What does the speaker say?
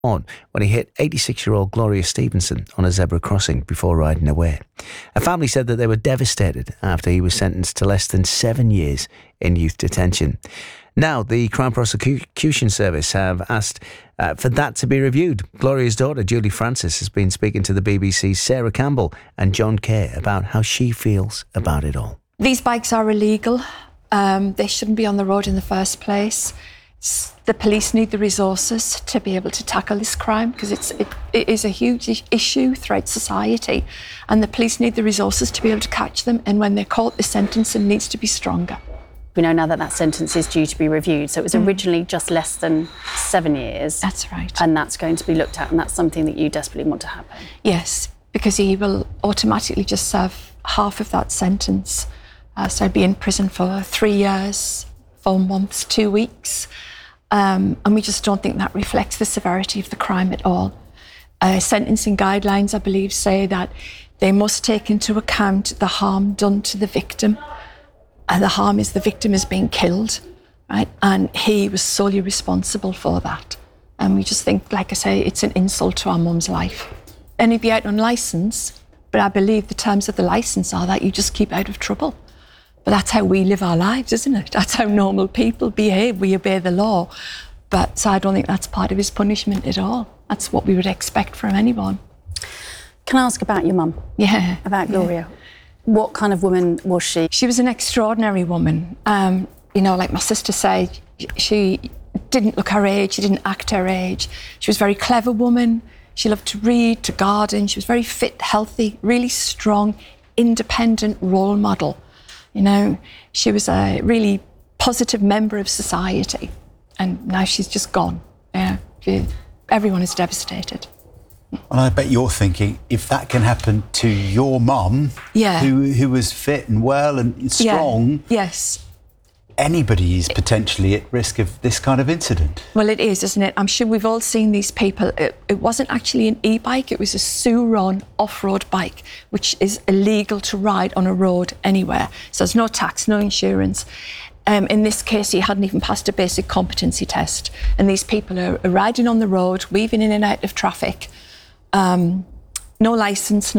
on when he hit 86-year-old Gloria Stevenson on a zebra crossing before riding away. A family said that they were devastated after he was sentenced to less than 7 years in youth detention. Now, the Crown Prosecution Service have asked for that to be reviewed. Gloria's daughter, Julie Francis, has been speaking to the BBC's Sarah Campbell and John Kay about how she feels about it all. These bikes are illegal. They shouldn't be on the road in the first place. The police need the resources to be able to tackle this crime because it is a huge issue throughout society, and the police need the resources to be able to catch them, and when they're caught, the sentencing needs to be stronger. We know now that that sentence is due to be reviewed. So it was originally just less than 7 years. That's right. And that's going to be looked at, and that's something that you desperately want to happen. Yes, because he will automatically just serve half of that sentence. So he'll be in prison for 3 years, 4 months, 2 weeks. And we just don't think that reflects the severity of the crime at all. Sentencing guidelines, I believe, say that they must take into account the harm done to the victim. And the harm is the victim is being killed, right? And he was solely responsible for that. And we just think, like I say, it's an insult to our mum's life. And he'd be out on licence, but I believe the terms of the licence are that you just keep out of trouble. But that's how we live our lives, isn't it? That's how normal people behave. We obey the law. But so I don't think that's part of his punishment at all. That's what we would expect from anyone. Can I ask about your mum? Yeah. About Gloria? Yeah. What kind of woman was she? She was an extraordinary woman. Like my sister said, she didn't look her age, she didn't act her age. She was a very clever woman. She loved to read, to garden. She was very fit, healthy, really strong, independent role model. You know, she was a really positive member of society. And now she's just gone. Yeah, everyone is devastated. And I bet you're thinking, if that can happen to your mum, who was fit and well and strong, yes, anybody is potentially at risk of this kind of incident. Well, it is, isn't it? I'm sure we've all seen these people. It wasn't actually an e-bike, it was a Suron off-road bike, which is illegal to ride on a road anywhere. So there's no tax, no insurance. In this case, he hadn't even passed a basic competency test. And these people are riding on the road, weaving in and out of traffic. No licence,